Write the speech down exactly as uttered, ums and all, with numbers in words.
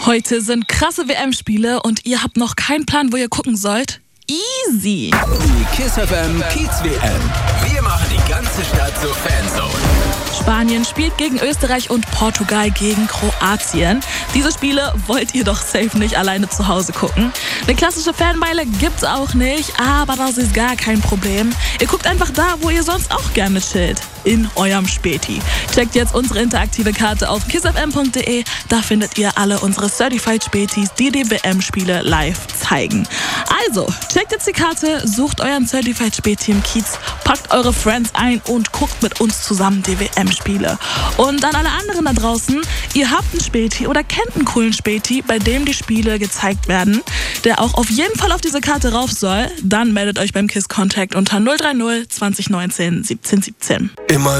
Heute sind krasse W M-Spiele und ihr habt noch keinen Plan, wo ihr gucken sollt? Easy! Die KISS F M Kiez W M. Wir machen die ganze Stadt zur Fanzone. Spanien spielt gegen Österreich und Portugal gegen Kroatien. Diese Spiele wollt ihr doch safe nicht alleine zu Hause gucken. Eine klassische Fanmeile gibt's auch nicht, aber das ist gar kein Problem. Ihr guckt einfach da, wo ihr sonst auch gerne chillt. In eurem Späti. Checkt jetzt unsere interaktive Karte auf kiss f m punkt d e. Da findet ihr alle unsere Certified Spätis, die die W M-Spiele live zeigen. Also, checkt jetzt die Karte, sucht euren Certified Späti im Kiez, packt eure Friends ein und guckt mit uns zusammen die W M-Spiele. Und an alle anderen da draußen, ihr habt einen Späti oder kennt einen coolen Späti, bei dem die Spiele gezeigt werden, der auch auf jeden Fall auf diese Karte rauf soll, dann meldet euch beim KISS Contact unter null drei null zwanzig neunzehn siebzehn siebzehn. Immer